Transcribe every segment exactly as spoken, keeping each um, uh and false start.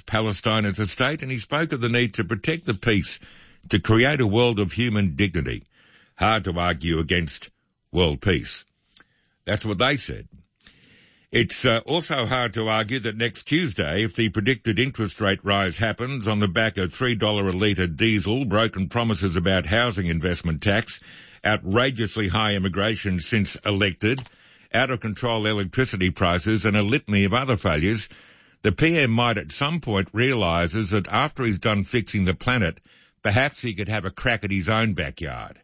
Palestine as a state, and he spoke of the need to protect the peace, to create a world of human dignity. Hard to argue against world peace. That's what they said. It's uh, also hard to argue that next Tuesday, if the predicted interest rate rise happens on the back of three dollars a litre diesel, broken promises about housing investment tax, outrageously high immigration since elected, out-of-control electricity prices and a litany of other failures, the P M might at some point realises that after he's done fixing the planet, perhaps he could have a crack at his own backyard.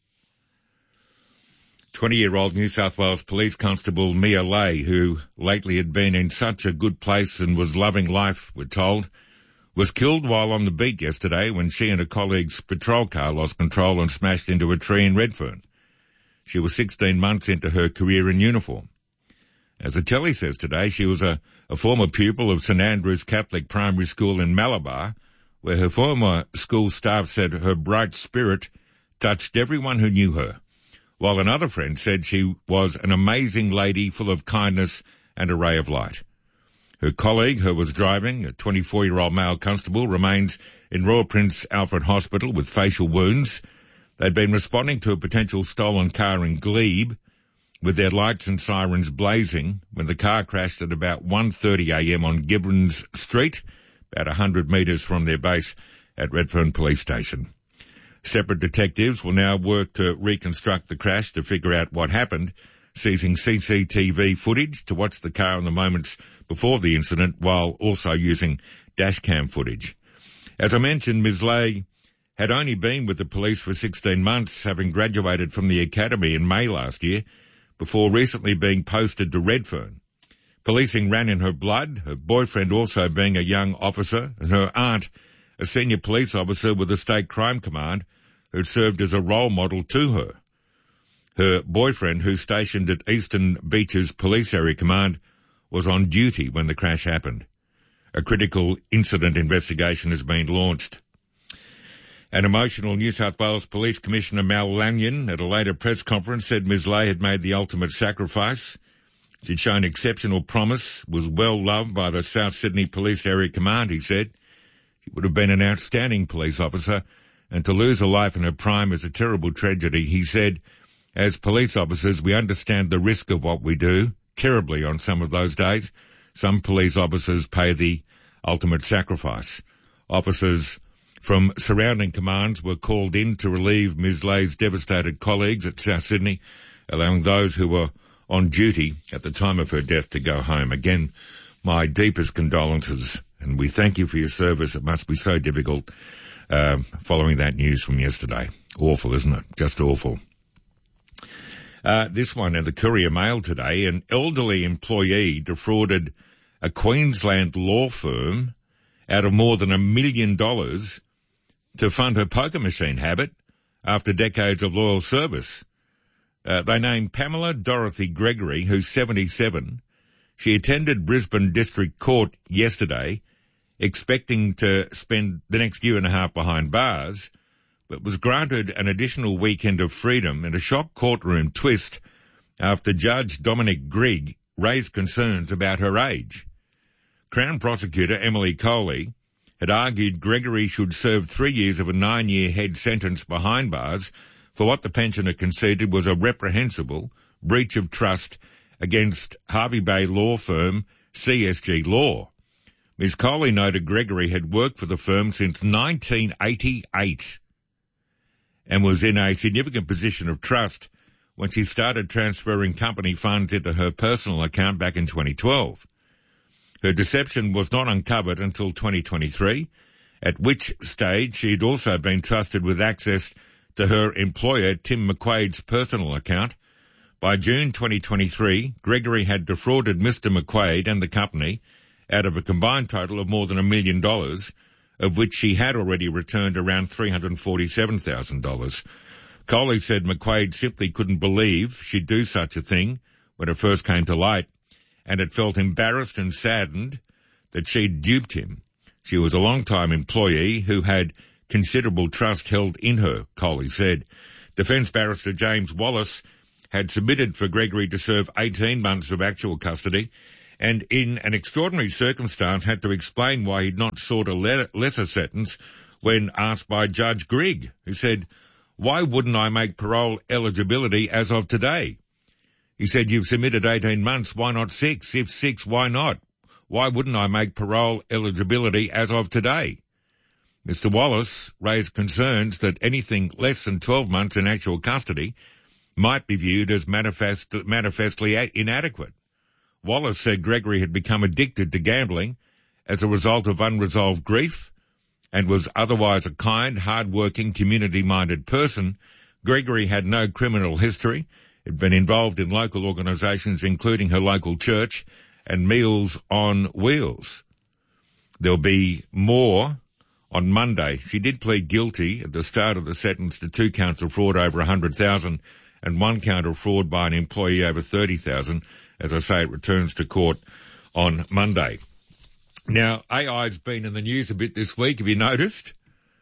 twenty-year-old New South Wales Police Constable Mia Lay, who lately had been in such a good place and was loving life, we're told, was killed while on the beat yesterday when she and a colleague's patrol car lost control and smashed into a tree in Redfern. She was sixteen months into her career in uniform. As the telly says today, she was a, a former pupil of St Andrew's Catholic Primary School in Malabar, where her former school staff said her bright spirit touched everyone who knew her, while another friend said she was an amazing lady full of kindness and a ray of light. Her colleague, who was driving, a twenty-four-year-old male constable, remains in Royal Prince Alfred Hospital with facial wounds. They'd been responding to a potential stolen car in Glebe with their lights and sirens blazing when the car crashed at about one thirty a m on Gibbons Street, about one hundred metres from their base at Redfern Police Station. Separate detectives will now work to reconstruct the crash to figure out what happened, seizing C C T V footage to watch the car in the moments before the incident while also using dashcam footage. As I mentioned, Miz Lay had only been with the police for sixteen months, having graduated from the academy in May last year, before recently being posted to Redfern. Policing ran in her blood, her boyfriend also being a young officer, and her aunt, a senior police officer with the State Crime Command, who served as a role model to her. Her boyfriend, who's stationed at Eastern Beaches Police Area Command, was on duty when the crash happened. A critical incident investigation has been launched. An emotional New South Wales Police Commissioner Mal Lanyon at a later press conference said Miz Lay had made the ultimate sacrifice. She'd shown exceptional promise, was well loved by the South Sydney Police Area Command, he said. She would have been an outstanding police officer, and to lose a life in her prime is a terrible tragedy. He said, as police officers, we understand the risk of what we do, terribly on some of those days. Some police officers pay the ultimate sacrifice. Officers from surrounding commands were called in to relieve Miz Lay's devastated colleagues at South Sydney, allowing those who were on duty at the time of her death to go home. Again, my deepest condolences, and we thank you for your service. It must be so difficult uh, following that news from yesterday. Awful, isn't it? Just awful. Uh, this one in the Courier Mail today, an elderly employee defrauded a Queensland law firm out of more than a million dollars to fund her poker machine habit after decades of loyal service. Uh, they named Pamela Dorothy Gregory, who's seventy-seven. She attended Brisbane District Court yesterday, expecting to spend the next year and a half behind bars, but was granted an additional weekend of freedom in a shock courtroom twist after Judge Dominic Grigg raised concerns about her age. Crown Prosecutor Emily Coley had argued Gregory should serve three years of a nine-year head sentence behind bars for what the pensioner conceded was a reprehensible breach of trust against Harvey Bay law firm C S G Law. Miz Coley noted Gregory had worked for the firm since nineteen eighty-eight and was in a significant position of trust when she started transferring company funds into her personal account back in twenty twelve. Her deception was not uncovered until twenty twenty-three, at which stage she had also been trusted with access to her employer Tim McQuaid's personal account. By June twenty twenty-three, Gregory had defrauded Mister McQuaid and the company out of a combined total of more than a million dollars, of which she had already returned around three hundred forty-seven thousand dollars. Coley said McQuaid simply couldn't believe she'd do such a thing when it first came to light, and had felt embarrassed and saddened that she'd duped him. She was a long-time employee who had considerable trust held in her, Coley said. Defence barrister James Wallace had submitted for Gregory to serve eighteen months of actual custody and in an extraordinary circumstance had to explain why he'd not sought a le- lesser sentence when asked by Judge Grigg, who said, "Why wouldn't I make parole eligibility as of today?" He said, "You've submitted eighteen months, why not six? If six, why not? Why wouldn't I make parole eligibility as of today?" Mister Wallace raised concerns that anything less than twelve months in actual custody might be viewed as manifest, manifestly inadequate. Wallace said Gregory had become addicted to gambling as a result of unresolved grief and was otherwise a kind, hard-working, community-minded person. Gregory had no criminal history, had been involved in local organisations including her local church and Meals on Wheels. There'll be more on Monday. She did plead guilty at the start of the sentence to two counts of fraud over one hundred thousand dollars and one count of fraud by an employee over thirty thousand dollars. As I say, it returns to court on Monday. Now, A I's been in the news a bit this week, have you noticed?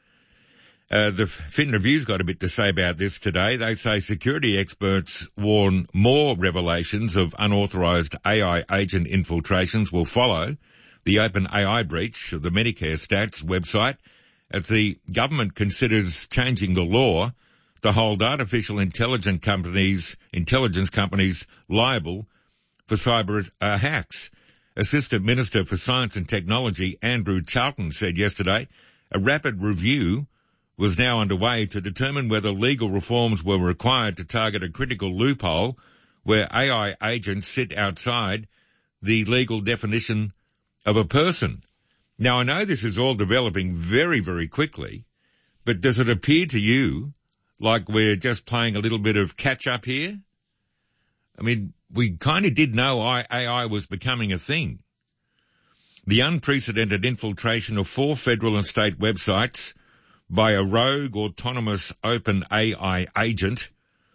Uh, the Fin Review's got a bit to say about this today. They say security experts warn more revelations of unauthorised A I agent infiltrations will follow the OpenAI breach of the Medicare Stats website as the government considers changing the law to hold artificial intelligence companies, intelligence companies liable for cyber uh, hacks. Assistant Minister for Science and Technology Andrew Charlton said yesterday a rapid review was now underway to determine whether legal reforms were required to target a critical loophole where A I agents sit outside the legal definition of a person. Now, I know this is all developing very, very quickly, but does it appear to you like we're just playing a little bit of catch-up here? I mean, we kind of did know A I was becoming a thing. The unprecedented infiltration of four federal and state websites by a rogue autonomous OpenAI agent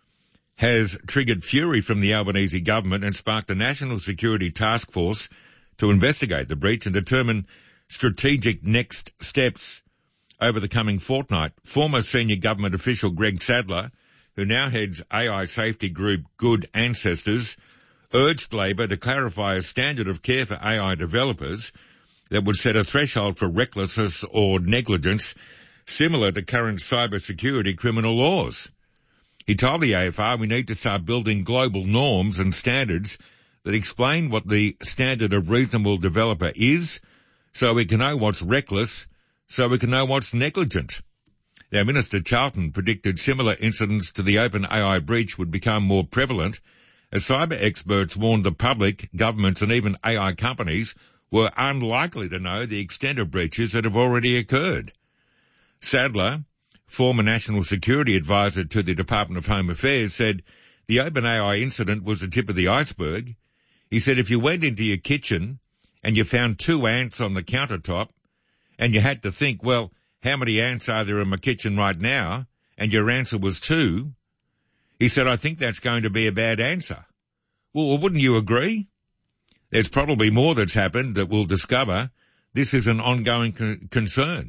has triggered fury from the Albanese government and sparked a national security task force to investigate the breach and determine strategic next steps over the coming fortnight. Former senior government official Greg Sadler, who now heads A I safety group Good Ancestors, urged Labor to clarify a standard of care for A I developers that would set a threshold for recklessness or negligence similar to current cybersecurity criminal laws. He told the A F R we need to start building global norms and standards that explain what the standard of reasonable developer is so we can know what's reckless, so we can know what's negligent. Now, Minister Charlton predicted similar incidents to the OpenAI breach would become more prevalent as cyber experts warned the public, governments and even A I companies were unlikely to know the extent of breaches that have already occurred. Sadler, former National Security Advisor to the Department of Home Affairs, said the OpenAI incident was the tip of the iceberg. He said if you went into your kitchen and you found two ants on the countertop and you had to think, well, how many ants are there in my kitchen right now? And your answer was two. He said, I think that's going to be a bad answer. Well, wouldn't you agree? There's probably more that's happened that we'll discover. This is an ongoing con- concern.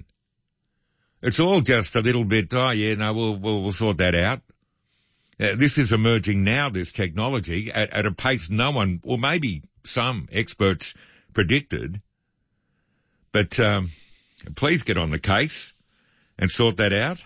It's all just a little bit, oh yeah, no, we'll, we'll, we'll sort that out. Uh, this is emerging now, this technology, at, at a pace no one, or maybe some experts predicted. But um, please get on the case and sort that out.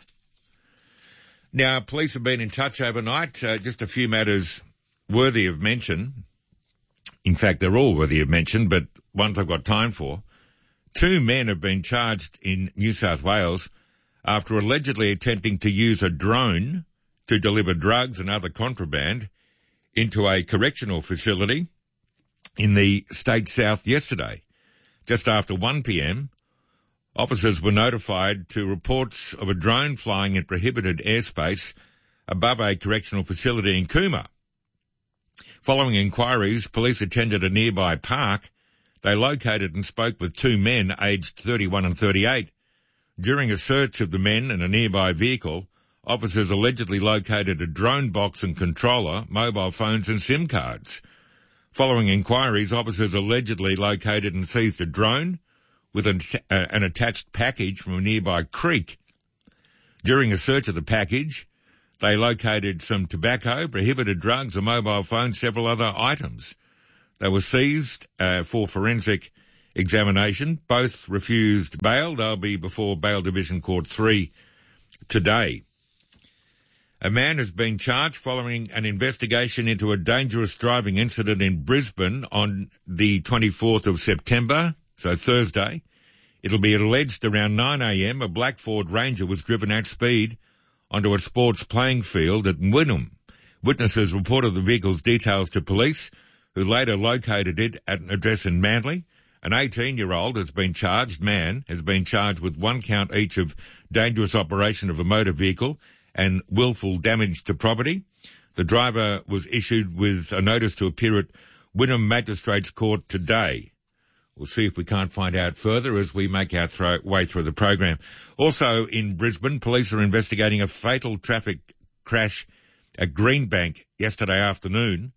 Now, police have been in touch overnight. Uh, just a few matters worthy of mention. In fact, they're all worthy of mention, but ones I've got time for. Two men have been charged in New South Wales after allegedly attempting to use a drone to deliver drugs and other contraband into a correctional facility in the state south yesterday. Just after one p.m, officers were notified to reports of a drone flying in prohibited airspace above a correctional facility in Cooma. Following inquiries, police attended a nearby park. They located and spoke with two men aged thirty-one and thirty-eight. During a search of the men and a nearby vehicle, officers allegedly located a drone box and controller, mobile phones and SIM cards. Following inquiries, officers allegedly located and seized a drone with an, uh, an attached package from a nearby creek. During a search of the package, they located some tobacco, prohibited drugs, a mobile phone, several other items. They were seized uh, for forensic examination. Both refused bail. They'll be before Bail Division Court three today. A man has been charged following an investigation into a dangerous driving incident in Brisbane on the twenty-fourth of September, so Thursday. It'll be alleged around nine a.m. a black Ford Ranger was driven at speed onto a sports playing field at Wynnum. Witnesses reported the vehicle's details to police, who later located it at an address in Manly. An eighteen-year-old has been charged, man, has been charged with one count each of dangerous operation of a motor vehicle and willful damage to property. The driver was issued with a notice to appear at Wynnum Magistrates Court today. We'll see if we can't find out further as we make our thro- way through the program. Also in Brisbane, police are investigating a fatal traffic crash at Greenbank yesterday afternoon.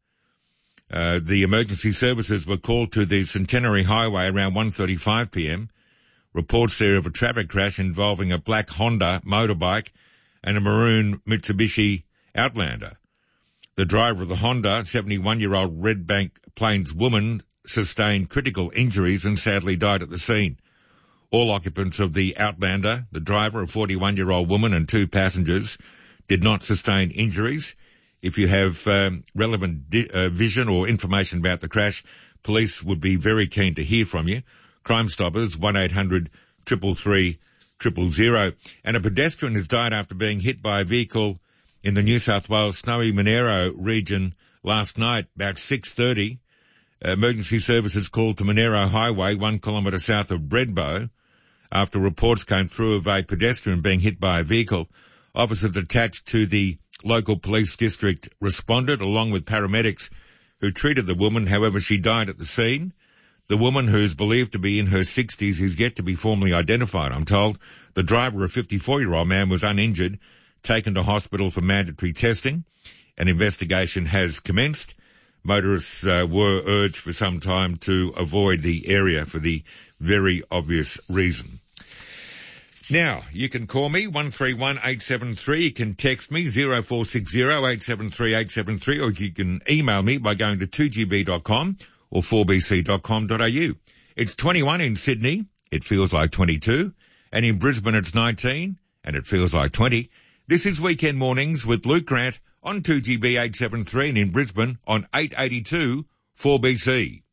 Uh, the emergency services were called to the Centenary Highway around one thirty-five p.m. Reports there of a traffic crash involving a black Honda motorbike and a maroon Mitsubishi Outlander. The driver of the Honda, seventy-one-year-old Redbank Plains woman, sustained critical injuries and sadly died at the scene. All occupants of the Outlander, the driver, a forty-one-year-old woman, and two passengers, did not sustain injuries. If you have um, relevant di- uh, vision or information about the crash, police would be very keen to hear from you. Crime Stoppers, one eight hundred three three three zero zero. And a pedestrian has died after being hit by a vehicle in the New South Wales Snowy Monero region last night, about six thirty. Emergency services called to Monero Highway, one kilometre south of Bredbo, after reports came through of a pedestrian being hit by a vehicle. Officers attached to the local police district responded, along with paramedics who treated the woman. However, she died at the scene. The woman, who's believed to be in her sixties, is yet to be formally identified, I'm told. The driver, a fifty-four-year-old man, was uninjured, taken to hospital for mandatory testing. An investigation has commenced. Motorists uh, were urged for some time to avoid the area for the very obvious reason. Now, you can call me, one three one eight seven three. You can text me, zero four six zero eight seven three eight seven three, or you can email me by going to two g b dot com or four b c dot com dot a u. It's twenty-one in Sydney. It feels like twenty-two. And in Brisbane, it's nineteen, and it feels like twenty. This is Weekend Mornings with Luke Grant on two G B eight seventy-three, and in Brisbane on eight eighty-two four B C.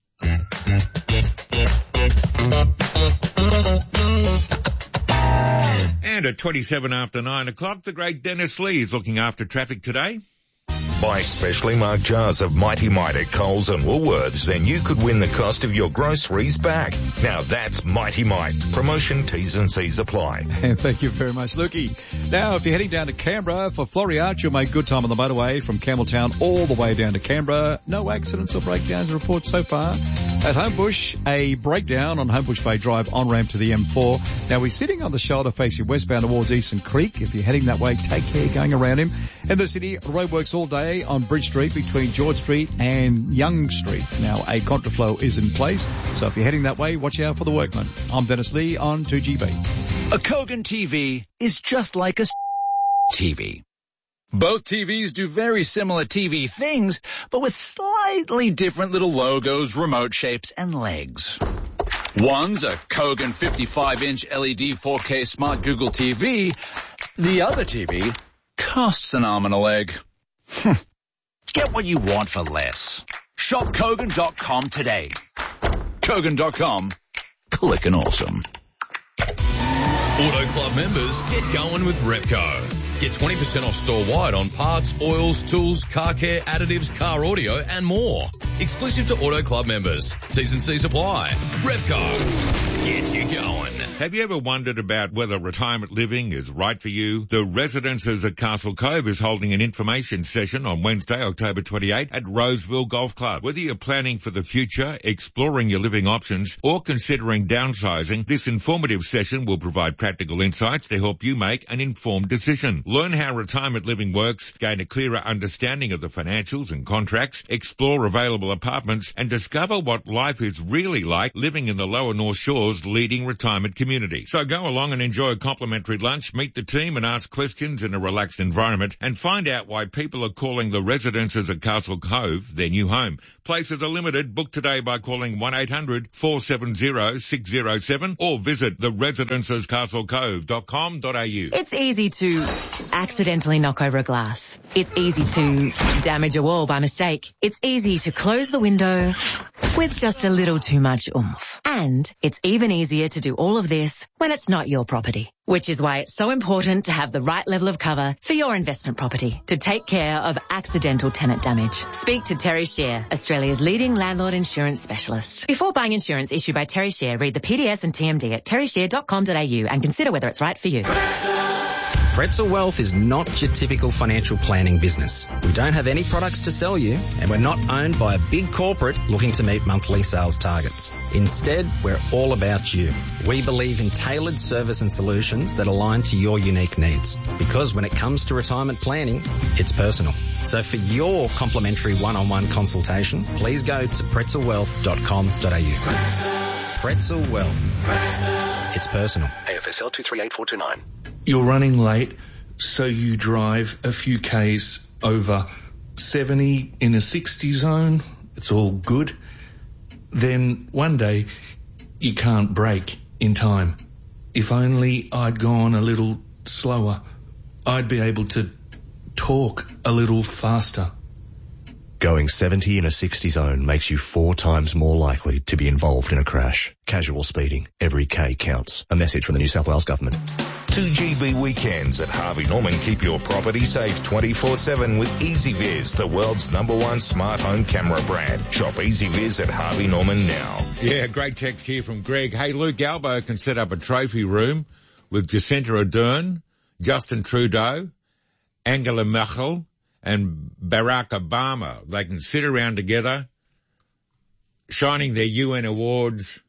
And at twenty-seven after nine o'clock, the great Dennis Lee is looking after traffic today. Buy specially marked jars of Mighty Mite at Coles and Woolworths, and you could win the cost of your groceries back. Now that's Mighty Mite. Promotion T's and C's apply. And thank you very much, Lukey. Now, if you're heading down to Canberra for Floriart, you'll make good time on the motorway from Campbelltown all the way down to Canberra. No accidents or breakdowns reported so far. At Homebush, a breakdown on Homebush Bay Drive on-ramp to the M four. Now, we're sitting on the shoulder facing westbound towards Eastern Creek. If you're heading that way, take care going around him. In the city, roadworks all day on Bridge Street between George Street and Young Street. Now, a contraflow is in place, so if you're heading that way, watch out for the workmen. I'm Dennis Lee on two G B. A Kogan T V is just like a T V. Both T Vs do very similar T V things, but with slightly different little logos, remote shapes, and legs. One's a Kogan fifty-five inch L E D four K Smart Google T V. The other T V costs an arm and a leg. Get what you want for less. Shop Kogan dot com today. Kogan dot com. Clickin' awesome. Auto Club members, get going with Repco. Get twenty percent off store-wide on parts, oils, tools, car care, additives, car audio, and more. Exclusive to Auto Club members. T's and C's apply. Repco. Get you going. Have you ever wondered about whether retirement living is right for you? The Residences at Castle Cove is holding an information session on Wednesday, October twenty-eighth at Roseville Golf Club. Whether you're planning for the future, exploring your living options, or considering downsizing, this informative session will provide practical insights to help you make an informed decision. Learn how retirement living works, gain a clearer understanding of the financials and contracts, explore available affordable apartments and discover what life is really like living in the Lower North Shore's leading retirement community. So go along and enjoy a complimentary lunch, meet the team and ask questions in a relaxed environment and find out why people are calling the residences at Castle Cove their new home. Places are limited. Book today by calling one eight hundred four seven zero six zero seven or visit the residences castle cove dot com dot a u. It's easy to accidentally knock over a glass. It's easy to damage a wall by mistake. It's easy to close the window with just a little too much oomph. And it's even easier to do all of this when it's not your property. Which is why it's so important to have the right level of cover for your investment property to take care of accidental tenant damage. Speak to Terry Share, Australia's leading landlord insurance specialist. Before buying insurance issued by Terry Share, read the P D S and T M D at terry share dot com dot a u and consider whether it's right for you. Pretzel Wealth is not your typical financial planning business. We don't have any products to sell you, and we're not owned by a big corporate looking to meet monthly sales targets. Instead, we're all about you. We believe in tailored service and solutions that align to your unique needs. Because when it comes to retirement planning, it's personal. So for your complimentary one-on-one consultation, please go to pretzel wealth dot com dot a u. Pretzel Wealth. It's personal. A F S L two three eight four two nine. You're running late, so you drive a few Ks over seventy in a sixty zone. It's all good. Then one day you can't brake in time. If only I'd gone a little slower, I'd be able to talk a little faster. Going seventy in a sixty zone makes you four times more likely to be involved in a crash. Casual speeding. Every K counts. A message from the New South Wales Government. two G B weekends at Harvey Norman keep your property safe twenty-four seven with EasyViz, the world's number one smart home camera brand. Shop EasyViz at Harvey Norman now. Yeah, great text here from Greg. Hey, Luke Albo can set up a trophy room with Jacinta Ardern, Justin Trudeau, Angela Merkel, and Barack Obama. They can sit around together, shining their U N awards,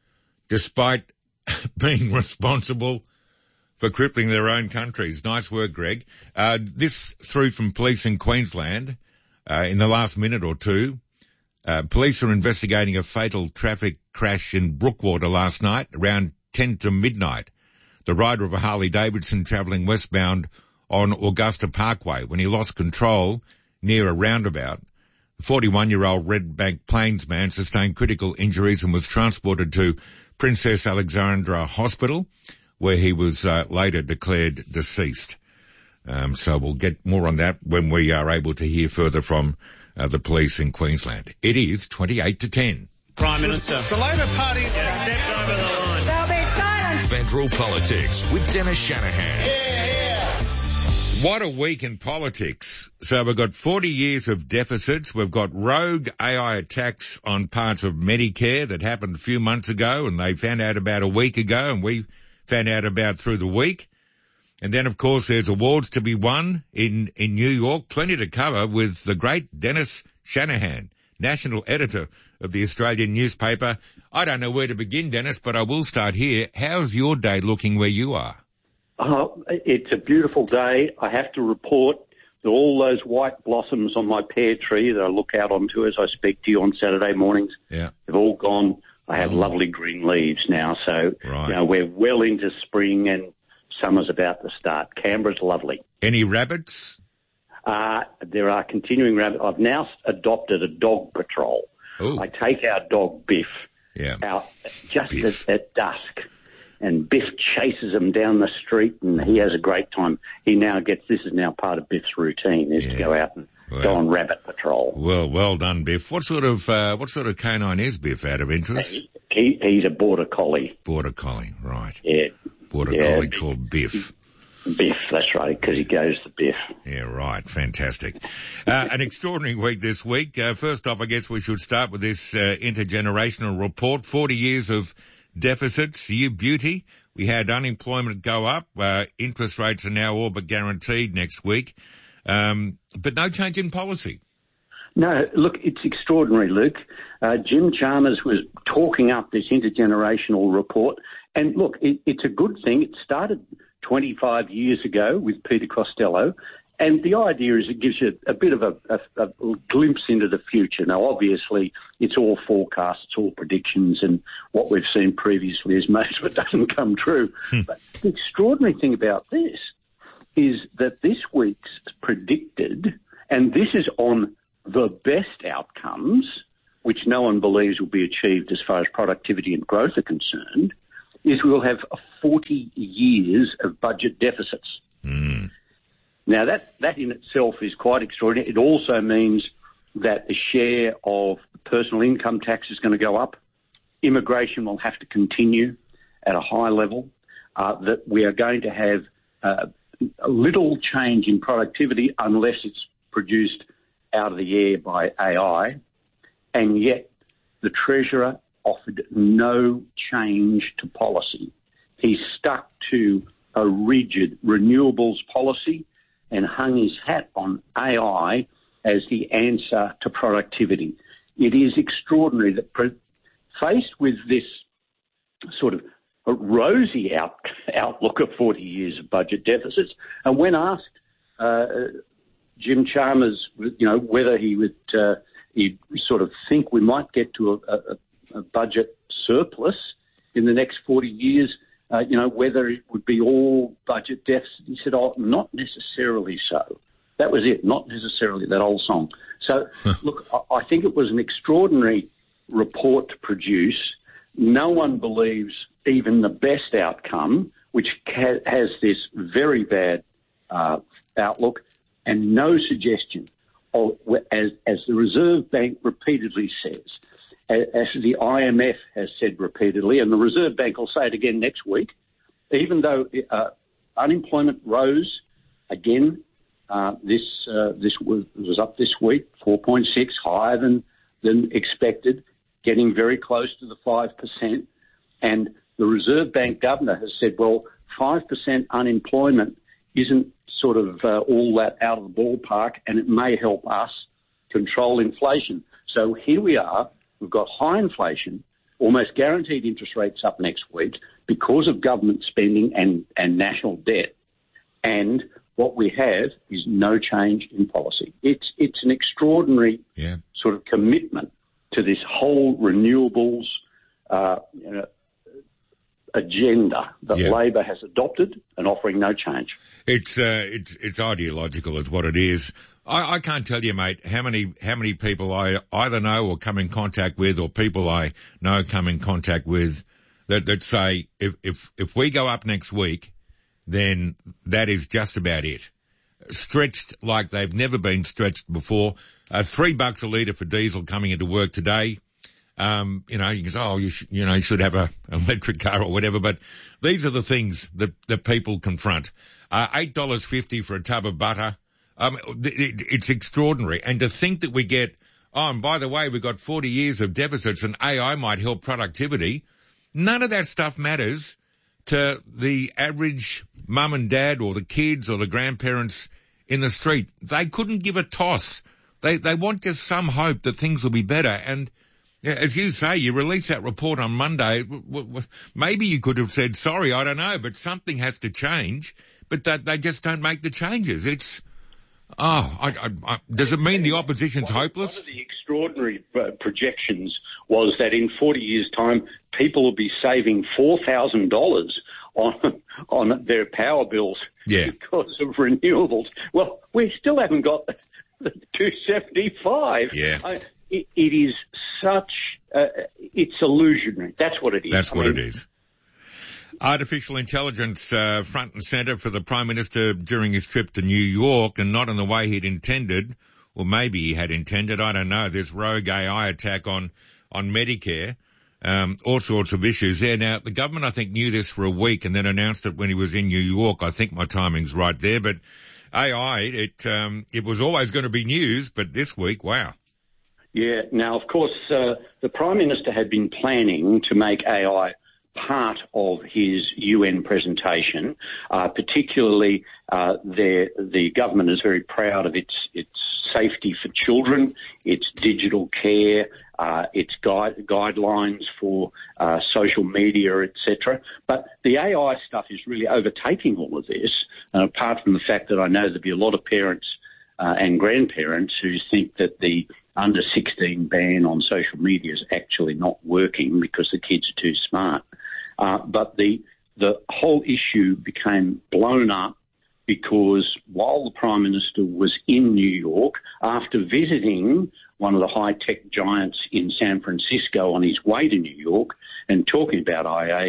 despite being responsible for crippling their own countries. Nice work, Greg. Uh, this through from police in Queensland uh, in the last minute or two. Uh, police are investigating a fatal traffic crash in Brookwater last night around ten to midnight. The rider of a Harley-Davidson travelling westbound on Augusta Parkway when he lost control near a roundabout. The forty-one-year-old Red Bank Plains man sustained critical injuries and was transported to Princess Alexandra Hospital, where he was uh, later declared deceased. Um, so we'll get more on that when we are able to hear further from uh, the police in Queensland. It is twenty-eight to ten. Prime Minister. The Labor Party has stepped over the line. There'll be silence. Federal Politics with Dennis Shanahan. Yeah, yeah. What a week in politics. So we've got forty years of deficits. We've got rogue A I attacks on parts of Medicare that happened a few months ago, and they found out about a week ago, and we found out about through the week. And then, of course, there's awards to be won in, in New York. Plenty to cover with the great Dennis Shanahan, national editor of the Australian newspaper. I don't know where to begin, Dennis, but I will start here. How's your day looking where you are? Oh, it's a beautiful day. I have to report that all those white blossoms on my pear tree that I look out onto as I speak to you on Saturday mornings, yeah, have all gone. I have oh. lovely green leaves now, so right. you know, we're well into spring and summer's about to start. Canberra's lovely. Any rabbits? Uh, there are continuing rabbits. I've now adopted a dog patrol. Ooh. I take our dog Biff yeah. out just Biff. At, at dusk, and Biff chases him down the street, and he has a great time. He now gets, this is now part of Biff's routine, is yeah. to go out and well, go on rabbit patrol. Well, well done, Biff. What sort of uh, what sort of canine is Biff, out of interest? He, he, he's a border collie. Border collie, right. Yeah. Border yeah, collie called Biff. Biff, that's right, because he goes to Biff. Yeah, right. Fantastic. Uh, an extraordinary week this week. Uh, first off, I guess we should start with this uh, intergenerational report. forty years of deficits, year beauty. We had unemployment go up. Uh, interest rates are now all but guaranteed next week. Um, but no change in policy. No, look, it's extraordinary, Luke. Uh, Jim Chalmers was talking up this intergenerational report. And look, it, it's a good thing. It started twenty-five years ago with Peter Costello, And the idea is it gives you a bit of a, a, a glimpse into the future. Now, obviously, it's all forecasts, it's all predictions, and what we've seen previously is most of it doesn't come true. But the extraordinary thing about this is that this week's predicted, and this is on the best outcomes, which no one believes will be achieved as far as productivity and growth are concerned, is we'll have forty years of budget deficits. Mm. Now, that, that in itself is quite extraordinary. It also means that the share of personal income tax is going to go up. Immigration will have to continue at a high level. Uh, that we are going to have uh, a little change in productivity unless it's produced out of the air by A I. And yet the Treasurer offered no change to policy. He stuck to a rigid renewables policy and hung his hat on A I as the answer to productivity. It is extraordinary that pre- faced with this sort of a rosy out- outlook of forty years of budget deficits, and when asked uh, Jim Chalmers, you know, whether he would uh, he sort of think we might get to a, a, a budget surplus in the next forty years, Uh, you know, whether it would be all budget deficit. He said, oh, not necessarily so. That was it, not necessarily, that old song. So, look, I, I think it was an extraordinary report to produce. No one believes even the best outcome, which ca- has this very bad uh, outlook, and no suggestion, of, as, as the Reserve Bank repeatedly says, as the I M F has said repeatedly, and the Reserve Bank will say it again next week, even though uh, unemployment rose again, uh, this uh, this was, was up this week, four point six, higher than, than expected, getting very close to the five percent. And the Reserve Bank governor has said, well, five percent unemployment isn't sort of uh, all that out of the ballpark, and it may help us control inflation. So here we are. We've got high inflation, almost guaranteed interest rates up next week because of government spending and, and national debt. And what we have is no change in policy. It's it's an extraordinary yeah. sort of commitment to this whole renewables uh, you know, agenda that yeah. Labor has adopted and offering no change. It's uh, it's it's ideological, is what it is. I, I can't tell you, mate, how many how many people I either know or come in contact with, or people I know come in contact with, that that say if if if we go up next week, then that is just about it. Stretched like they've never been stretched before. Uh, three bucks a litre for diesel coming into work today. Um, you know, you can say, oh, you should, you know, you should have a, an electric car or whatever, but these are the things that, that people confront. Uh, eight dollars fifty for a tub of butter. Um, it, it's extraordinary. And to think that we get, oh, and by the way, we've got forty years of deficits and A I might help productivity. None of that stuff matters to the average mum and dad or the kids or the grandparents in the street. They couldn't give a toss. They, they want just some hope that things will be better. And as you say, you release that report on Monday. Maybe you could have said, sorry, I don't know, but something has to change. But that they just don't make the changes. It's, oh, I, I, I, does it mean the opposition's hopeless? One of the extraordinary uh, projections was that in forty years' time, people will be saving four thousand dollars on on their power bills yeah. because of renewables. Well, we still haven't got the, the two seventy-five. Yeah. I, it, it is such, uh, it's illusionary. That's what it is. That's I what mean, it is. Artificial intelligence uh, front and centre for the Prime Minister during his trip to New York, and not in the way he'd intended, or maybe he had intended, I don't know, this rogue A I attack on, on Medicare, um, all sorts of issues there. Now, the government, I think, knew this for a week and then announced it when he was in New York. I think my timing's right there, but A I, it, um, it was always going to be news, but this week, wow. Yeah, now, of course, uh, the Prime Minister had been planning to make A I part of his U N presentation, uh, particularly uh, the government is very proud of its its safety for children, it's digital care, uh, it's guide, guidelines for uh, social media, et cetera. But the A I stuff is really overtaking all of this, uh, apart from the fact that I know there'll be a lot of parents uh, and grandparents who think that the under sixteen ban on social media is actually not working because the kids are too smart. Uh, but the the whole issue became blown up because while the Prime Minister was in New York, after visiting one of the high-tech giants in San Francisco on his way to New York and talking about A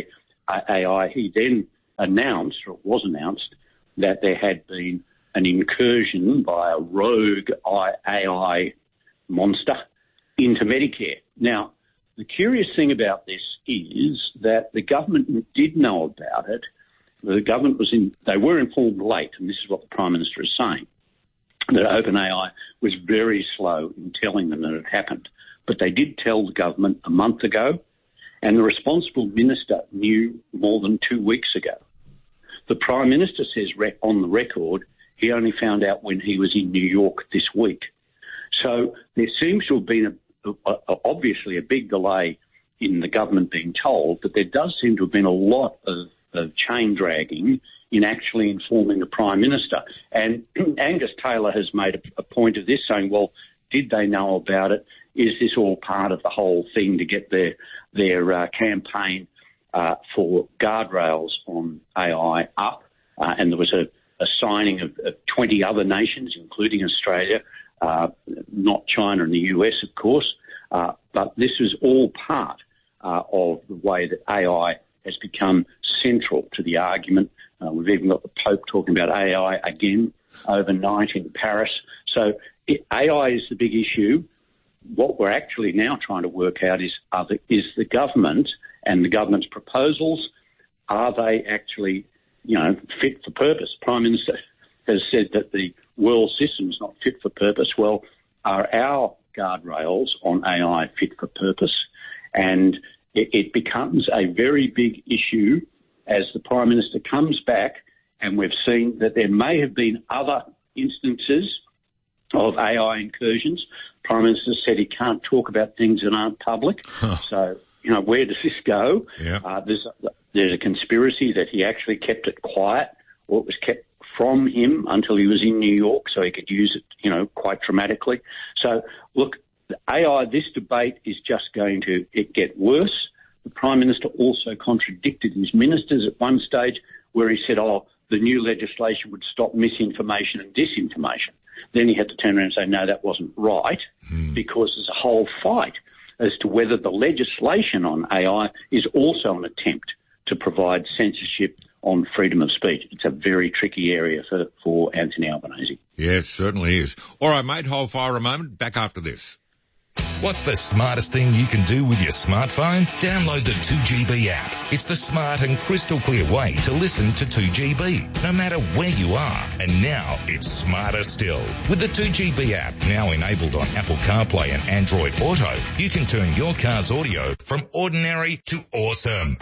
I, he then announced, or it was announced, that there had been an incursion by a rogue A I monster into Medicare. Now, the curious thing about this is that the government did know about it. The government was in, they were informed late, and this is what the Prime Minister is saying, that OpenAI was very slow in telling them that it happened. But they did tell the government a month ago, and the responsible minister knew more than two weeks ago. The Prime Minister says on the record he only found out when he was in New York this week. So there seems to have been a, a, a, obviously a big delay in the government being told, but there does seem to have been a lot of, of chain dragging in actually informing the Prime Minister. And Angus Taylor has made a, a point of this, saying, well, did they know about it? Is this all part of the whole thing to get their, their uh, campaign uh, for guardrails on A I up? Uh, and there was a, a signing of, of twenty other nations, including Australia, uh, not China and the U S, of course. Uh, but this is all part uh, of the way that A I has become central to the argument. Uh, we've even got the Pope talking about A I again overnight in Paris. So it, A I is the big issue. What we're actually now trying to work out is, are the, is the government and the government's proposals, are they actually, you know, fit for purpose? Prime Minister has said that the world system is not fit for purpose. Well, are our guardrails on A I fit for purpose? And it, it becomes a very big issue as the Prime Minister comes back, and we've seen that there may have been other instances of A I incursions. Prime Minister said he can't talk about things that aren't public. Huh. So, you know, where does this go? Yeah. Uh, there's, a, there's a conspiracy that he actually kept it quiet, or it was kept from him until he was in New York so he could use it, you know, quite dramatically. So, look, the A I, this debate is just going to it get worse. The Prime Minister also contradicted his ministers at one stage where he said, oh, the new legislation would stop misinformation and disinformation. Then he had to turn around and say, no, that wasn't right, hmm. because there's a whole fight as to whether the legislation on A I is also an attempt to provide censorship on freedom of speech. It's a very tricky area for, for Anthony Albanese. Yes, certainly is. All right, mate, hold fire a moment. Back after this. What's the smartest thing you can do with your smartphone? Download the two G B app. It's the smart and crystal clear way to listen to two G B, no matter where you are. And now it's smarter still. With the two G B app, now enabled on Apple CarPlay and Android Auto, you can turn your car's audio from ordinary to awesome.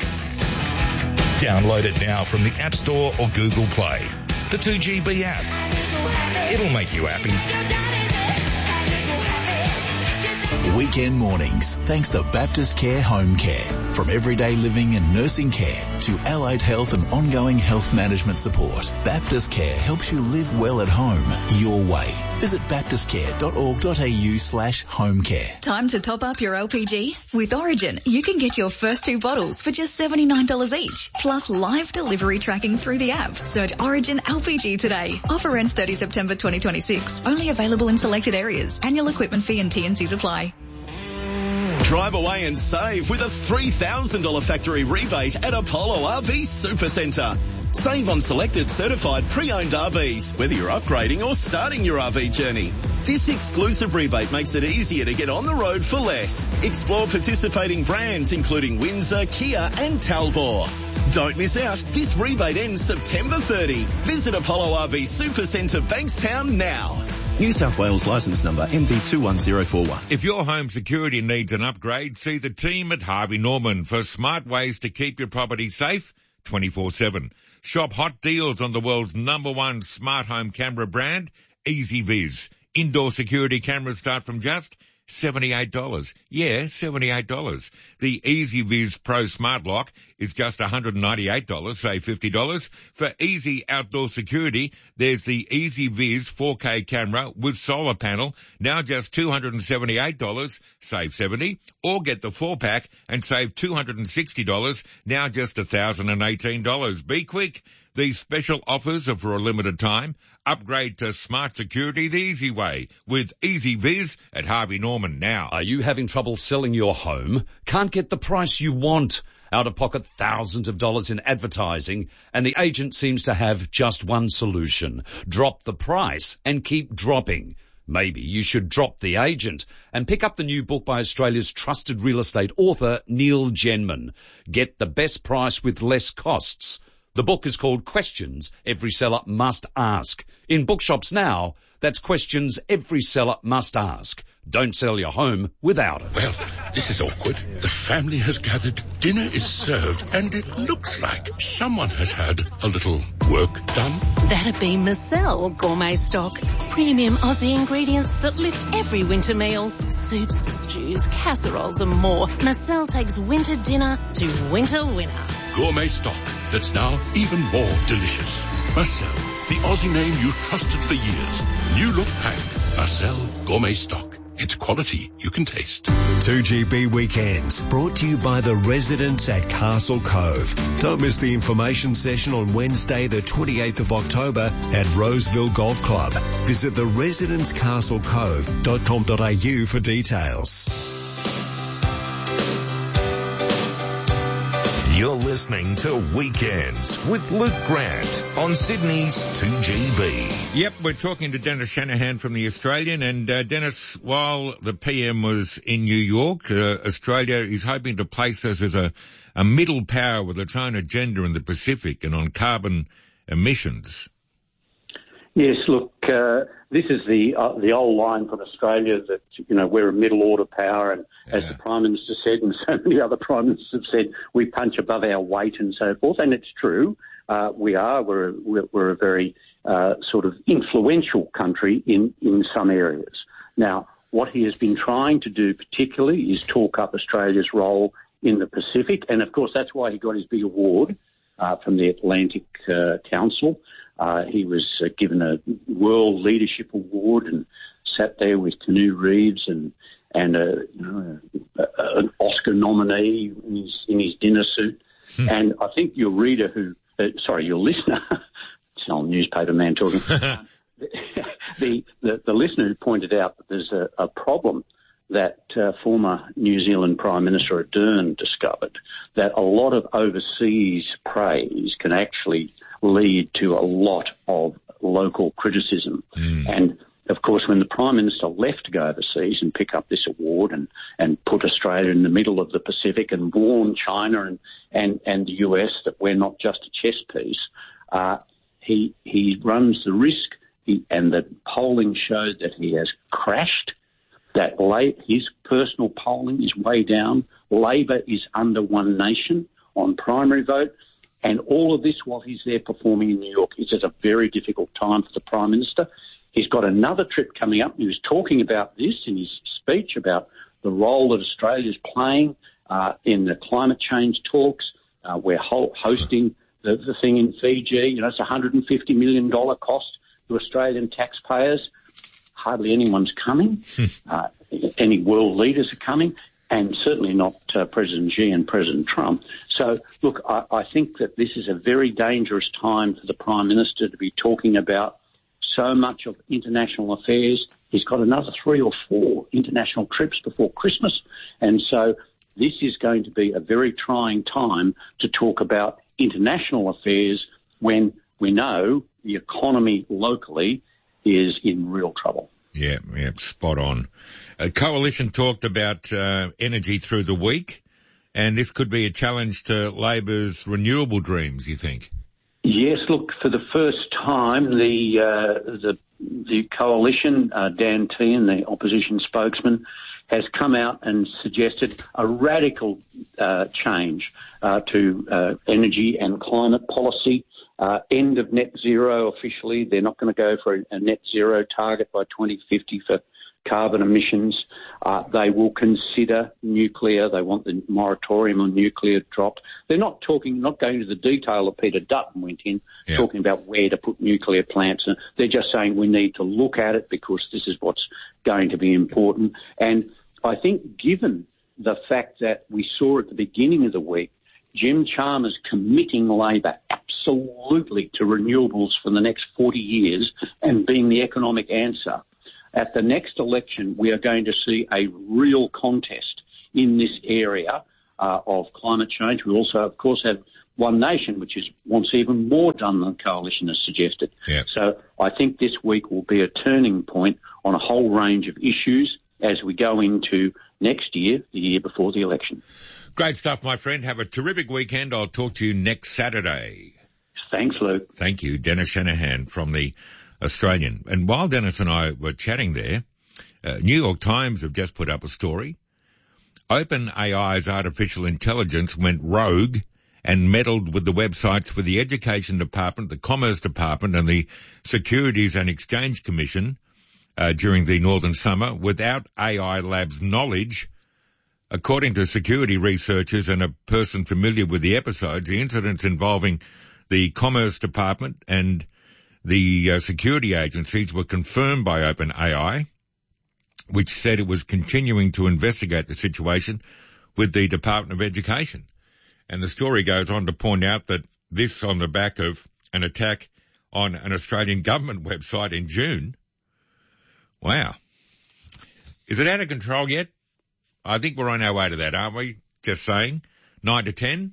Download it now from the App Store or Google Play. The two G B app. It'll make you happy. Weekend mornings, thanks to Baptist Care Home Care. From everyday living and nursing care to allied health and ongoing health management support, Baptist Care helps you live well at home, your way. Visit baptistcare.org.au slash home care. Time to top up your L P G? With Origin, you can get your first two bottles for just seventy-nine dollars each, plus live delivery tracking through the app. Search Origin L P G today. Offer ends thirtieth September twenty twenty-six. Only available in selected areas. Annual equipment fee and T and Cs apply. Drive away and save with a three thousand dollars factory rebate at Apollo R V Supercentre. Save on selected certified pre-owned R Vs, whether you're upgrading or starting your R V journey. This exclusive rebate makes it easier to get on the road for less. Explore participating brands including Windsor, Kia and Talbot. Don't miss out. This rebate ends September thirtieth. Visit Apollo R V Supercentre Bankstown now. New South Wales licence number M D two one zero four one. If your home security needs an upgrade, see the team at Harvey Norman for smart ways to keep your property safe twenty-four seven. Shop hot deals on the world's number one smart home camera brand, EasyViz. Indoor security cameras start from just seventy-eight dollars. Yeah, seventy-eight dollars. The EasyViz Pro Smart Lock is just one hundred ninety-eight dollars, save fifty dollars. For easy outdoor security, there's the EasyViz four K camera with solar panel, now just two hundred seventy-eight dollars, save seventy dollars. Or get the four pack and save two hundred sixty dollars, now just one thousand eighteen dollars. Be quick. These special offers are for a limited time. Upgrade to smart security the easy way with EasyViz at Harvey Norman now. Are you having trouble selling your home? Can't get the price you want? Out of pocket thousands of dollars in advertising, and the agent seems to have just one solution. Drop the price and keep dropping. Maybe you should drop the agent and pick up the new book by Australia's trusted real estate author, Neil Genman. Get the best price with less costs. The book is called Questions Every Seller Must Ask. In bookshops now, that's Questions Every Seller Must Ask. Don't sell your home without it. Well, this is awkward. The family has gathered, dinner is served, and it looks like someone has had a little work done. That'd be Marcel Gourmet Stock. Premium Aussie ingredients that lift every winter meal. Soups, stews, casseroles and more. Marcel takes winter dinner to winter winner. Gourmet Stock that's now even more delicious. Marcel, the Aussie name you've trusted for years. New look pack. Marcel Gourmet Stock. It's quality you can taste. two G B Weekends, brought to you by the residents at Castle Cove. Don't miss the information session on Wednesday the twenty-eighth of October at Roseville Golf Club. Visit the residents castle cove dot com dot a u for details. You're listening to Weekends with Luke Grant on Sydney's two G B. Yep, we're talking to Dennis Shanahan from The Australian. And uh, Dennis, while the P M was in New York, uh, Australia is hoping to place us as a, a middle power with its own agenda in the Pacific and on carbon emissions. Yes, look, uh, this is the uh, the old line from Australia that, you know, we're a middle order power, and yeah. as the Prime Minister said, and so many other Prime Ministers have said, we punch above our weight and so forth, and it's true. Uh, we are. We're, we're, we're a very uh, sort of influential country in, in some areas. Now, what he has been trying to do particularly is talk up Australia's role in the Pacific, and of course that's why he got his big award uh, from the Atlantic uh, Council. Uh, he was uh, given a World Leadership Award and sat there with Keanu Reeves and and a, you know, a, a, an Oscar nominee in his, in his dinner suit. Hmm. And I think your reader who, uh, sorry, your listener, it's an old newspaper man talking, um, the, the the listener who pointed out that there's a, a problem that uh, former New Zealand Prime Minister Ardern discovered, that a lot of overseas praise can actually lead to a lot of local criticism. Mm. And, of course, when the Prime Minister left to go overseas and pick up this award and, and put Australia in the middle of the Pacific and warn China and, and, and the U S that we're not just a chess piece, uh, he, he runs the risk, he, and the polling showed that he has crashed, that late, his personal polling is way down. Labor is under one nation on primary vote. And all of this while he's there performing in New York. It's at a very difficult time for the Prime Minister. He's got another trip coming up. He was talking about this in his speech about the role that Australia is playing uh, in the climate change talks. Uh, we're ho- hosting the, the thing in Fiji. You know, it's a one hundred fifty million dollars cost to Australian taxpayers. Hardly anyone's coming. uh, any world leaders are coming, and certainly not uh, President Xi and President Trump. So, look, I, I think that this is a very dangerous time for the Prime Minister to be talking about so much of international affairs. He's got another three or four international trips before Christmas, and so this is going to be a very trying time to talk about international affairs when we know the economy locally is in real trouble. Yeah, yeah, spot on. A coalition talked about uh, energy through the week, and this could be a challenge to Labor's renewable dreams, you think? Yes, look, for the first time, the uh, the, the coalition, uh, Dan Tehan, the opposition spokesman, has come out and suggested a radical uh, change uh, to uh, energy and climate policy. Uh, end of net zero officially. They're not going to go for a, a net zero target by twenty fifty for carbon emissions. Uh, they will consider nuclear. They want the moratorium on nuclear dropped. They're not talking, not going to the detail that Peter Dutton went in, yeah. talking about where to put nuclear plants. They're just saying we need to look at it because this is what's going to be important. And I think given the fact that we saw at the beginning of the week, Jim Chalmers committing Labor absolutely to renewables for the next forty years and being the economic answer, at the next election, we are going to see a real contest in this area uh, of climate change. We also, of course, have One Nation, which is wants even more done than the Coalition has suggested. Yep. So I think this week will be a turning point on a whole range of issues as we go into next year, the year before the election. Great stuff, my friend. Have a terrific weekend. I'll talk to you next Saturday. Thanks, Luke. Thank you. Dennis Shanahan from the Australian. And while Dennis and I were chatting there, uh, New York Times have just put up a story. OpenAI's artificial intelligence went rogue and meddled with the websites for the Education Department, the Commerce Department and the Securities and Exchange Commission uh, during the Northern Summer without A I Lab's knowledge. According to security researchers and a person familiar with the episodes, the incidents involving the Commerce Department and the uh, security agencies were confirmed by OpenAI, which said it was continuing to investigate the situation with the Department of Education. And the story goes on to point out that this on the back of an attack on an Australian government website in June. Wow. Is it out of control yet? I think we're on our way to that, aren't we? Just saying. Nine to ten.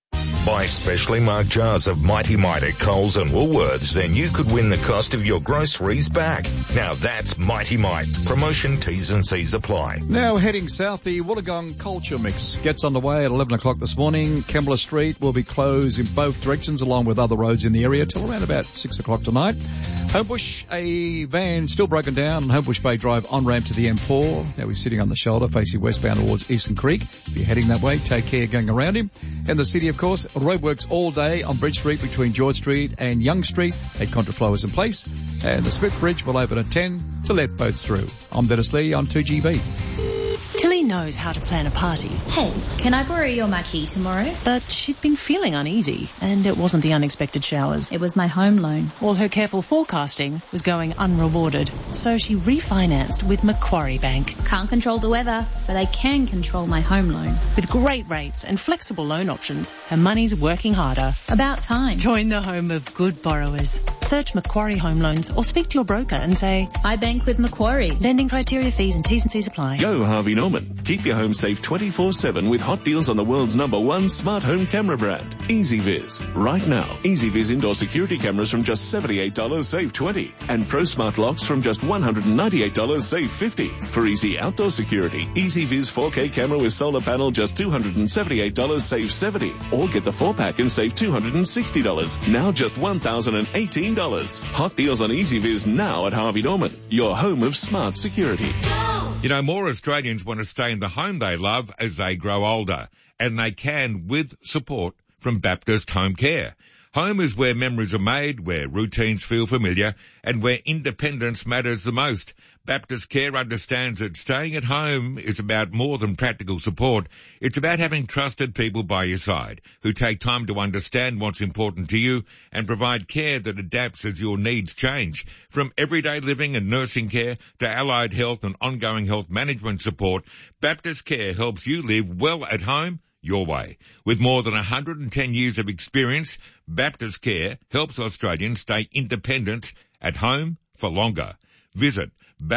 Buy specially marked jars of Mighty Mite at Coles and Woolworths, then you could win the cost of your groceries back. Now that's Mighty Mite. Promotion T's and C's apply. Now heading south, the Wollongong Culture Mix gets underway at eleven o'clock this morning. Kembla Street will be closed in both directions along with other roads in the area till around about six o'clock tonight. Homebush, a van still broken down on Homebush Bay Drive on-ramp to the M four. Now he's sitting on the shoulder facing westbound towards Eastern Creek. If you're heading that way, take care going around him. In the city, of course, roadworks all day on Bridge Street between George Street and Young Street. A contraflow is in place. And the Smith Bridge will open at ten to let boats through. I'm Dennis Lee on two G B. Tilly knows how to plan a party. Hey, can I borrow your marquee tomorrow? But she'd been feeling uneasy, and it wasn't the unexpected showers. It was my home loan. All her careful forecasting was going unrewarded. So she refinanced with Macquarie Bank. Can't control the weather, but I can control my home loan. With great rates and flexible loan options, her money's working harder. About time. Join the home of good borrowers. Search Macquarie Home Loans or speak to your broker and say, I bank with Macquarie. Lending criteria, fees and T's and C's apply. Go Harvey Norman. Keep your home safe twenty-four seven with hot deals on the world's number one smart home camera brand, EasyViz. Right now, EasyViz indoor security cameras from just seventy-eight dollars, save twenty dollars. And Pro Smart locks from just one hundred ninety-eight dollars, save fifty dollars. For easy outdoor security, EasyViz four K camera with solar panel just two hundred seventy-eight dollars, save seventy dollars. Or get the four pack and save two hundred sixty dollars. Now just one thousand eighteen dollars. Hot deals on EasyViz now at Harvey Norman, your home of smart security. You know, more Australians want to stay in the home they love as they grow older, and they can with support from Baptist Home Care. Home is where memories are made, where routines feel familiar, and where independence matters the most. Baptist Care understands that staying at home is about more than practical support. It's about having trusted people by your side who take time to understand what's important to you and provide care that adapts as your needs change. From everyday living and nursing care to allied health and ongoing health management support, Baptist Care helps you live well at home your way. With more than one hundred ten years of experience, Baptist Care helps Australians stay independent at home for longer. Visit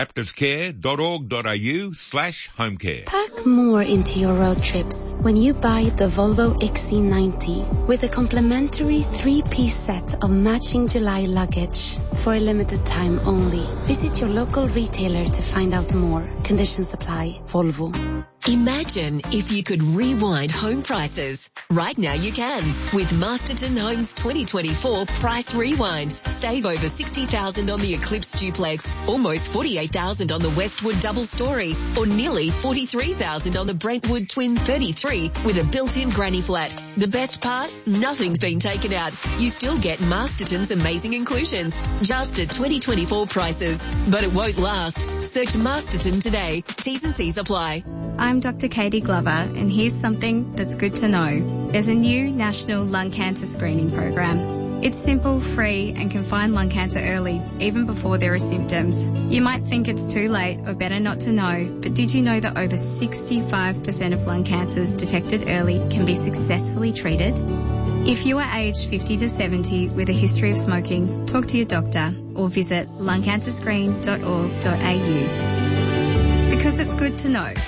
baptistcare.org.au slash homecare. Pack more into your road trips when you buy the Volvo X C ninety with a complimentary three-piece set of matching July luggage. for a limited time only. Visit your local retailer to find out more. Conditions apply. Volvo. Imagine if you could rewind home prices. Right now you can with Masterton Homes twenty twenty-four Price Rewind. Save over sixty thousand dollars on the Eclipse Duplex, almost forty-eight thousand dollars on the Westwood Double Story, or nearly forty-three thousand dollars on the Brentwood Twin thirty-three with a built-in granny flat. The best part? Nothing's been taken out. You still get Masterton's amazing inclusions, just at twenty twenty-four prices. But it won't last. Search Masterton today. T's and C's apply. I'm Doctor Katie Glover, and here's something that's good to know. There's a new national lung cancer screening program. It's simple, free, and can find lung cancer early, even before there are symptoms. You might think it's too late or better not to know, but did you know that over sixty-five percent of lung cancers detected early can be successfully treated? If you are aged fifty to seventy with a history of smoking, talk to your doctor or visit lung cancer screen dot org dot a u. Because it's good to know.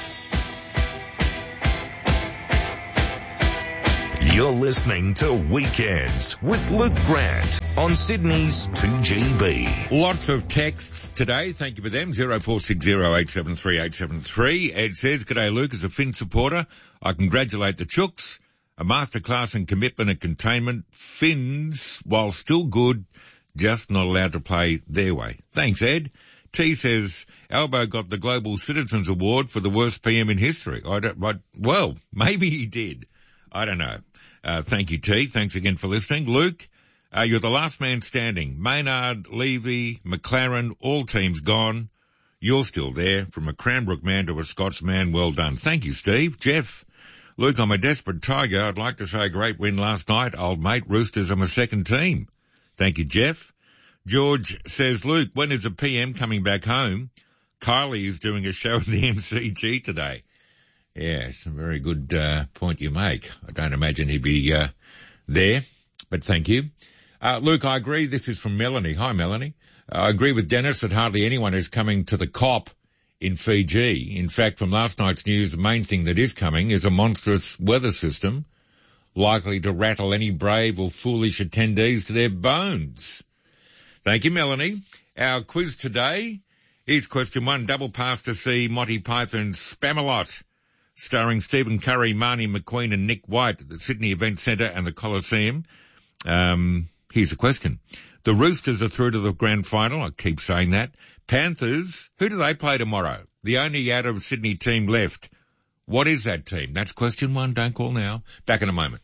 You're listening to Weekends with Luke Grant on Sydney's two G B. Lots of texts today. Thank you for them. zero four six zero eight seven three eight seven three. Ed says, "G'day Luke, as a Finn supporter, I congratulate the Chooks. A masterclass in commitment and containment. Finns, while still good, just not allowed to play their way." Thanks, Ed. T says, "Albo got the Global Citizens Award for the worst P M in history." I don't, I, well, maybe he did. I don't know. Uh, thank you, T. Thanks again for listening. Luke, uh, you're the last man standing. Maynard, Levy, McLaren, all teams gone. You're still there. From a Cranbrook man to a Scots man, well done. Thank you, Steve. Jeff, Luke, I'm a desperate tiger. I'd like to say great win last night. Old mate, Roosters, I'm a second team. Thank you, Jeff. George says, "Luke, when is a P M coming back home? Kylie is doing a show at the M C G today." Yeah, it's a very good uh, point you make. I don't imagine he'd be uh, there, but thank you. Uh, Luke, I agree. This is from Melanie. Hi, Melanie. Uh, I agree with Dennis that hardly anyone is coming to the COP in Fiji. In fact, from last night's news, the main thing that is coming is a monstrous weather system likely to rattle any brave or foolish attendees to their bones. Thank you, Melanie. Our quiz today is question one, double pass to see Monty Python's Spamalot, starring Stephen Curry, Marnie McQueen and Nick White at the Sydney Event Centre and the Coliseum. Um, here's a question. The Roosters are through to the grand final. I keep saying that. Panthers, who do they play tomorrow? The only out of Sydney team left. What is that team? That's question one. Don't call now. Back in a moment.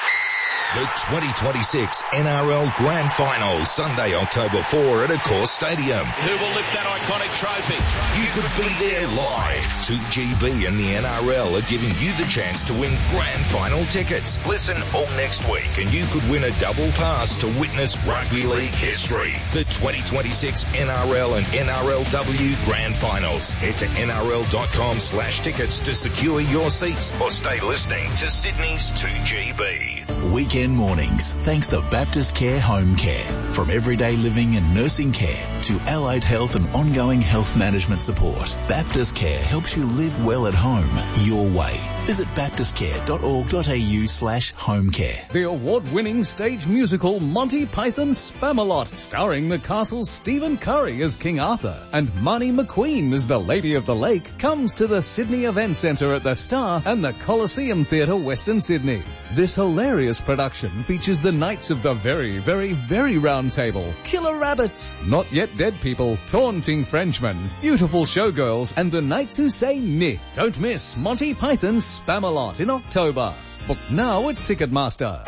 The twenty twenty-six N R L Grand Final, Sunday, October fourth at Accor Stadium. Who will lift that iconic trophy? You could be there live. two G B and the N R L are giving you the chance to win Grand Final tickets. Listen all next week and you could win a double pass to witness rugby league history. The twenty twenty-six N R L and N R L W Grand Finals. Head to N R L dot com slash tickets to secure your seats or stay listening to Sydney's two G B. Weekend mornings, thanks to Baptist Care Home Care. From everyday living and nursing care to allied health and ongoing health management support, Baptist Care helps you live well at home, your way. Visit baptist care dot org dot a u slash home care. The award-winning stage musical Monty Python's Spamalot, starring the castle's Stephen Curry as King Arthur and Marnie McQueen as the Lady of the Lake, comes to the Sydney Event Centre at the Star and the Coliseum Theatre, Western Sydney. This hilarious production features the Knights of the Very, Very, Very Round Table, Killer Rabbits, Not Yet Dead People, Taunting Frenchmen, Beautiful Showgirls, and the Knights Who Say Meh. Don't miss Monty Python's Spamalot in October. Book now at Ticketmaster.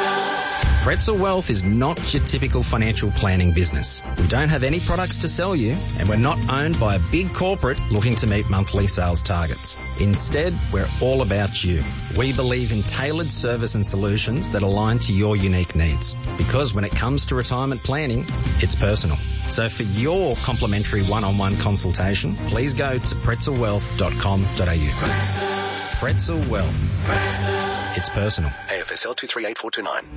Pretzel Wealth is not your typical financial planning business. We don't have any products to sell you, and we're not owned by a big corporate looking to meet monthly sales targets. Instead, we're all about you. We believe in tailored service and solutions that align to your unique needs. Because when it comes to retirement planning, it's personal. So for your complimentary one-on-one consultation, please go to pretzel wealth dot com dot a u. Pretzel Wealth. It's personal. A F S L two three eight four two nine.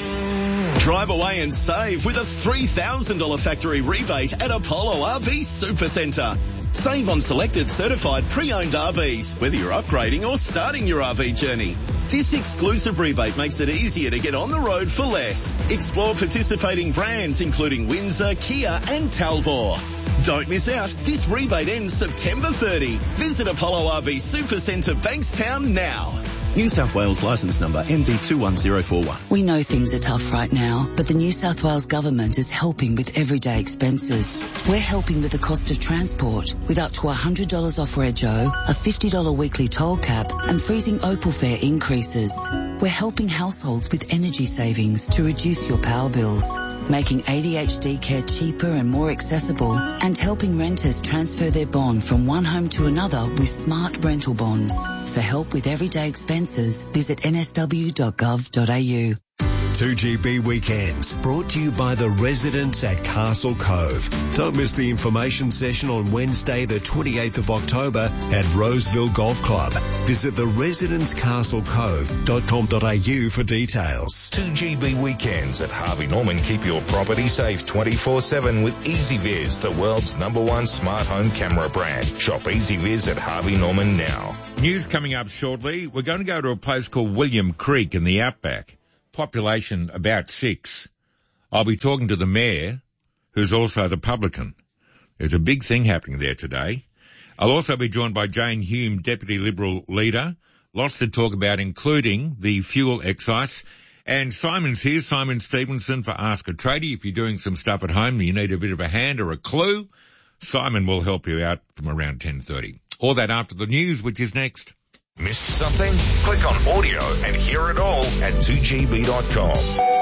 Drive away and save with a three thousand dollars factory rebate at Apollo R V Supercentre. Save on selected certified pre-owned R Vs, whether you're upgrading or starting your R V journey. This exclusive rebate makes it easier to get on the road for less. Explore participating brands including Windsor, Kia and Talbot. Don't miss out. This rebate ends September thirtieth. Visit Apollo R V Supercentre Bankstown now. New South Wales licence number M D two one zero four one. We know things are tough right now, but the New South Wales Government is helping with everyday expenses. We're helping with the cost of transport with up to one hundred dollars off Rego, a fifty dollars weekly toll cap and freezing Opal fare increases. We're helping households with energy savings to reduce your power bills, making A D H D care cheaper and more accessible, and helping renters transfer their bond from one home to another with smart rental bonds. For help with everyday expenses, visit n s w dot gov dot a u. two G B Weekends, brought to you by the residents at Castle Cove. Don't miss the information session on Wednesday the twenty-eighth of October at Roseville Golf Club. Visit the residents castle cove dot com dot a u for details. two G B Weekends at Harvey Norman keep your property safe twenty-four seven with EasyViz, the world's number one smart home camera brand. Shop EasyViz at Harvey Norman now. News coming up shortly. We're going to go to a place called William Creek in the outback. Population about six. I'll be talking to the mayor, who's also the publican. There's a big thing happening there today. I'll also be joined by Jane Hume, Deputy Liberal Leader. Lots to talk about, including the fuel excise. And Simon's here, Simon Stevenson for Ask a Tradie. If you're doing some stuff at home and you need a bit of a hand or a clue, Simon will help you out from around ten thirty. All that after the news, which is next. Missed something? Click on audio and hear it all at two g b dot com.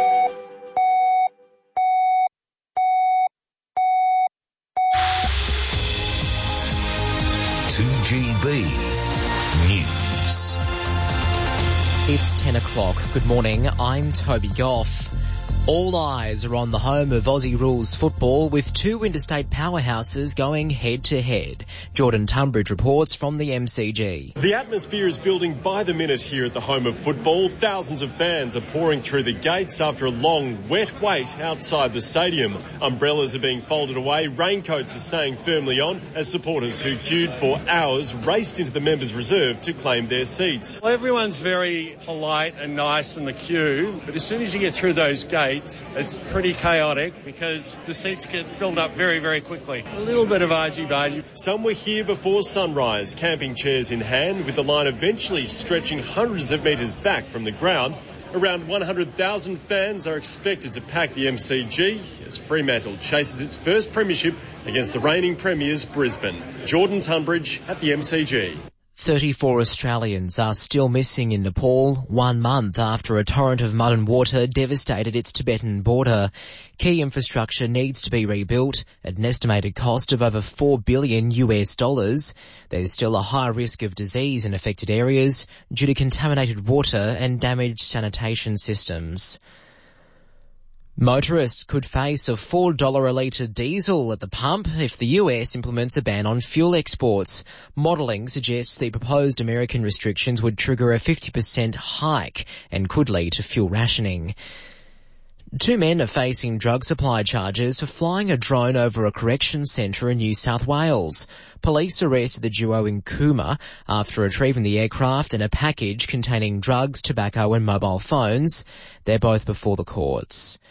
two G B News. It's ten o'clock. Good morning. I'm Toby Goff. All eyes are on the home of Aussie rules football with two interstate powerhouses going head-to-head. Jordan Tunbridge reports from the M C G. The atmosphere is building by the minute here at the home of football. Thousands of fans are pouring through the gates after a long, wet wait outside the stadium. Umbrellas are being folded away, raincoats are staying firmly on as supporters who queued for hours raced into the members' reserve to claim their seats. Well, everyone's very polite and nice in the queue, but as soon as you get through those gates, it's pretty chaotic because the seats get filled up very, very quickly. A little bit of argy-bargy. Some were here before sunrise, camping chairs in hand, with the line eventually stretching hundreds of metres back from the ground. Around one hundred thousand fans are expected to pack the M C G as Fremantle chases its first premiership against the reigning premiers Brisbane. Jordan Tunbridge at the M C G. thirty-four Australians are still missing in Nepal one month after a torrent of mud and water devastated its Tibetan border. Key infrastructure needs to be rebuilt at an estimated cost of over four billion U S dollars. There's still a high risk of disease in affected areas due to contaminated water and damaged sanitation systems. Motorists could face a four dollars a litre diesel at the pump if the U S implements a ban on fuel exports. Modelling suggests the proposed American restrictions would trigger a fifty percent hike and could lead to fuel rationing. Two men are facing drug supply charges for flying a drone over a correction centre in New South Wales. Police arrested the duo in Cooma after retrieving the aircraft and a package containing drugs, tobacco and mobile phones. They're both before the courts.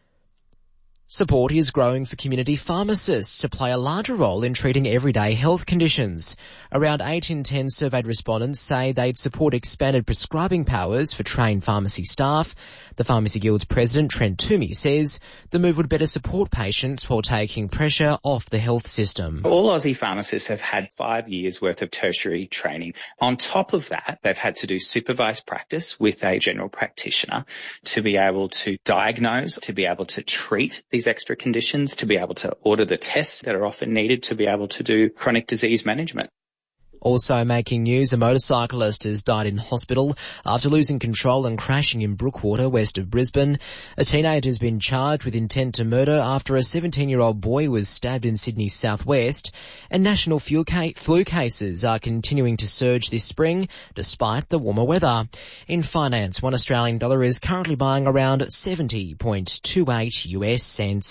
Support is growing for community pharmacists to play a larger role in treating everyday health conditions. Around eight in ten surveyed respondents say they'd support expanded prescribing powers for trained pharmacy staff. The Pharmacy Guild's president, Trent Toomey, says the move would better support patients while taking pressure off the health system. All Aussie pharmacists have had five years worth of tertiary training. On top of that, they've had to do supervised practice with a general practitioner to be able to diagnose, to be able to treat these extra conditions, to be able to order the tests that are often needed to be able to do chronic disease management. Also making news, a motorcyclist has died in hospital after losing control and crashing in Brookwater, west of Brisbane. A teenager has been charged with intent to murder after a seventeen-year-old boy was stabbed in Sydney's southwest. And national flu cases are continuing to surge this spring, despite the warmer weather. In finance, one Australian dollar is currently buying around seventy point two eight U S cents.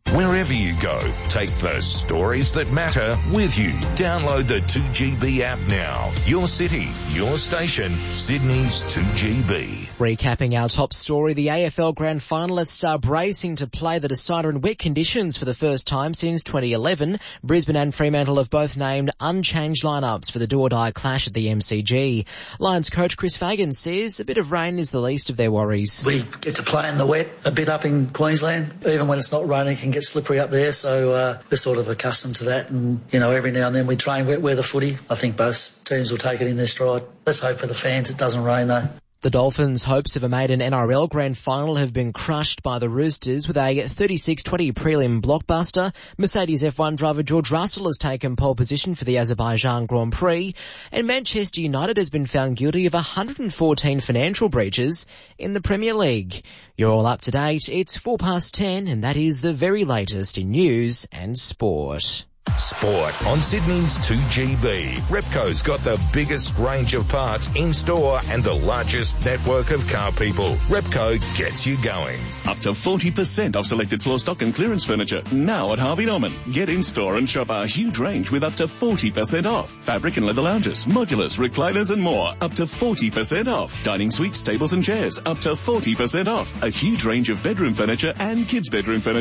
Wherever you go, take the stories that matter with you. Download the two G B app now. Your city, your station, Sydney's two G B. Recapping our top story, the A F L Grand Finalists are bracing to play the decider in wet conditions for the first time since twenty eleven. Brisbane and Fremantle have both named unchanged lineups for the do-or-die clash at the M C G. Lions coach Chris Fagan says a bit of rain is the least of their worries. We get to play in the wet a bit up in Queensland. Even when it's not raining, it can get slippery up there, so uh, we're sort of accustomed to that. And, you know, every now and then we train wet weather footy. I think both teams will take it in their stride. Let's hope for the fans it doesn't rain, though. The Dolphins' hopes of a maiden N R L Grand Final have been crushed by the Roosters with a thirty-six twenty prelim blockbuster. Mercedes F one driver George Russell has taken pole position for the Azerbaijan Grand Prix, and Manchester United has been found guilty of one hundred fourteen financial breaches in the Premier League. You're all up to date. It's four past ten, and that is the very latest in news and sport. Sport on Sydney's two G B. Repco's got the biggest range of parts in store and the largest network of car people. Repco gets you going. Up to forty percent off selected floor stock and clearance furniture. Now at Harvey Norman. Get in store and shop our huge range with up to forty percent off. Fabric and leather lounges, modulars, recliners and more. Up to forty percent off. Dining suites, tables and chairs. Up to forty percent off. A huge range of bedroom furniture and kids' bedroom furniture.